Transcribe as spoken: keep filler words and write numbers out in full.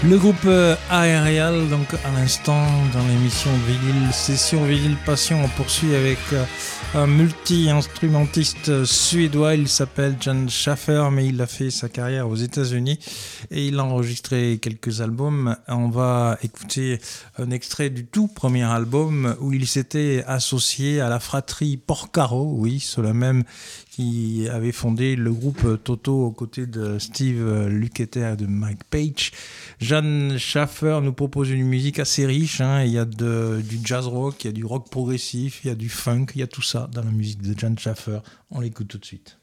Le groupe euh, Aerial, donc à l'instant dans l'émission Vinyle Session Vinyle Passion, on poursuit avec euh, un multi-instrumentiste suédois. Il s'appelle Jan Schaffer, mais il a fait sa carrière aux États-Unis et il a enregistré quelques albums. On va écouter un extrait du tout premier album où il s'était associé à la fratrie Porcaro, oui, ceux-là même qui avait fondé le groupe Toto aux côtés de Steve Lukather et de Mike Page. Jan Schaffer nous propose une musique assez riche, hein. Il y a de, du jazz rock, il y a du rock progressif, il y a du funk, il y a tout ça dans la musique de Jan Schaffer. On l'écoute tout de suite.